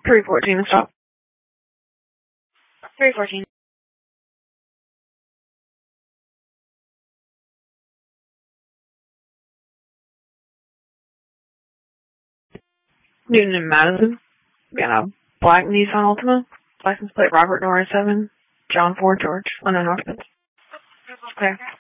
314 stop. 314. Newton and Madison. Got a black Nissan Altima. License plate Robert Norris 7. John 4 George. Unknown occupants. Okay.